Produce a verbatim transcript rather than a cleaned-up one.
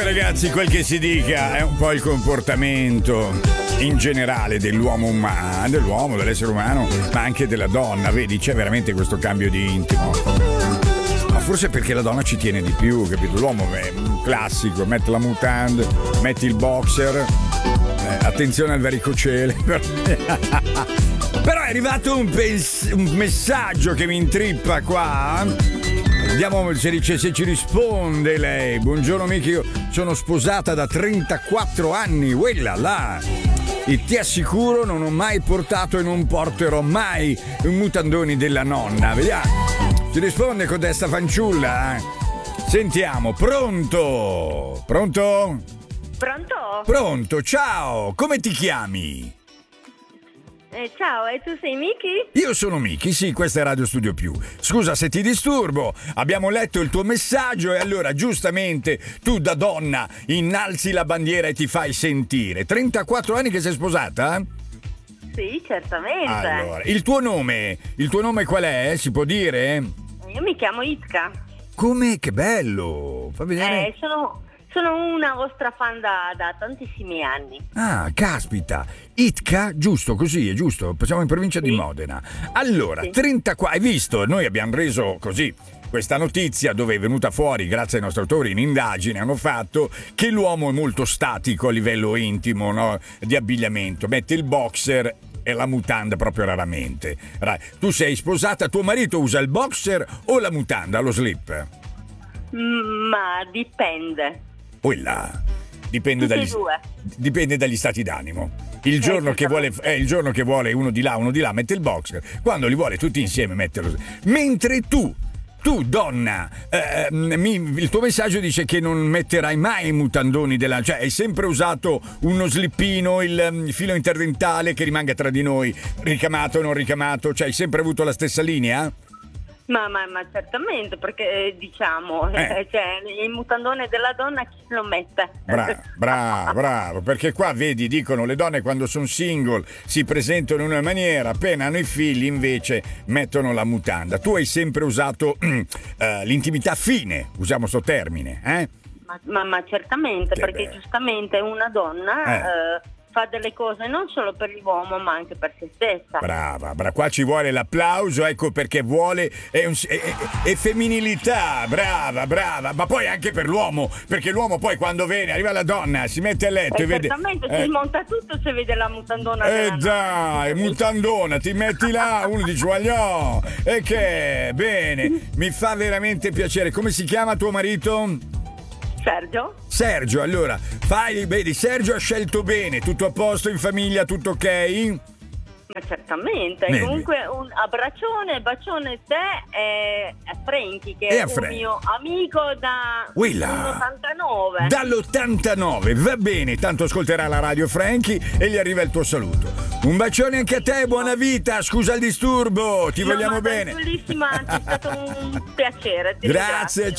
ragazzi, quel che si dica è un po' il comportamento in generale dell'uomo umano, dell'uomo, dell'essere umano, ma anche della donna. Vedi, c'è veramente questo cambio di intimo. Ma forse perché la donna ci tiene di più, capito? L'uomo è un classico, mette la mutanda, metti il boxer, eh, attenzione al varicocele. Però è arrivato un, pens- un messaggio che mi intrippa qua. Vediamo se, dice, se ci risponde lei. Buongiorno Miki, io sono sposata da trentaquattro anni. Quella là. E ti assicuro non ho mai portato e non porterò mai i mutandoni della nonna. Vediamo. Ci risponde codesta fanciulla. Eh? Sentiamo. Pronto? Pronto? Pronto? Pronto, ciao. Come ti chiami? Eh, ciao, e tu sei Miki? Io sono Miki, sì, questa è Radio Studio Più. Scusa se ti disturbo, abbiamo letto il tuo messaggio e allora giustamente tu da donna innalzi la bandiera e ti fai sentire. trentaquattro anni che sei sposata? Sì, certamente. Allora, il tuo nome, il tuo nome qual è? Si può dire? Io mi chiamo Itka. Come? Che bello! Fa vedere. Eh, sono... Sono una vostra fan da, da tantissimi anni. Ah, caspita. Itka, giusto, così, è giusto. Siamo in provincia sì. di Modena. Allora, sì. trentaquattro, hai visto? Noi abbiamo reso così questa notizia dove è venuta fuori, grazie ai nostri autori in indagine, hanno fatto che l'uomo è molto statico a livello intimo, no? Di abbigliamento. Mette il boxer e la mutanda proprio raramente. Tu sei sposata, tuo marito usa il boxer o la mutanda, lo slip? Mm, ma dipende. Quella dipende dagli, dipende dagli stati d'animo. Il giorno, che vuole, eh, il giorno che vuole uno di là, uno di là, mette il boxer. Quando li vuole tutti insieme, mette lo. Mentre tu, tu donna, eh, mi, il tuo messaggio dice che non metterai mai i mutandoni della. Cioè, hai sempre usato uno slippino, il, il filo interdentale che rimanga tra di noi, ricamato o non ricamato. Cioè, hai sempre avuto la stessa linea? Ma, ma, ma certamente, perché diciamo, eh. cioè, il mutandone della donna chi lo mette? Bravo, bravo, bravo, perché qua vedi, dicono le donne quando sono single si presentano in una maniera, appena hanno i figli invece mettono la mutanda. Tu hai sempre usato uh, l'intimità fine, usiamo sto termine, eh? Ma, ma, ma certamente, che perché bello. Giustamente una donna... Eh. Uh, fa delle cose non solo per l'uomo ma anche per se stessa. Brava, brava, qua ci vuole l'applauso, ecco perché vuole è, un, è, è, è femminilità, brava, brava, ma poi anche per l'uomo, perché l'uomo poi quando viene, arriva la donna, si mette a letto eh, e vede... Certamente, eh, si smonta tutto se vede la mutandona. Eh dai, mutandona, ti metti là, uno dice guagliò, e che bene, mi fa veramente piacere. Come si chiama tuo marito? Sergio. Sergio, allora, fai, vedi, Sergio ha scelto bene, tutto a posto in famiglia, tutto ok? Ma certamente, Vedi. Comunque un abbraccione, bacione te e a Franky che E è a un Frank. mio amico da l'ottantanove. Dall'ottantanove, va bene, tanto ascolterà la radio Franky e gli arriva il tuo saluto. Un bacione anche a te, buona vita, scusa il disturbo, ti no, vogliamo ma bene. Bellissima, è stato un piacere. Ti Grazie, ringrazio.